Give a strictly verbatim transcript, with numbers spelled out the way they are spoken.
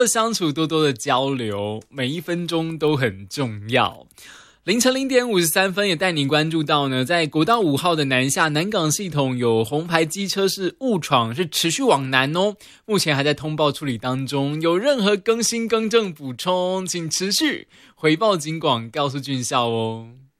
相处，多多的交流，每一分钟都很重要。凌晨零点五十三分，也带您关注到呢，在国道五号的南下南港系统有红牌机车是误闯，是持续往南哦，目前还在通报处理当中，有任何更新更正补充，请持续回报警广告诉俊孝哦。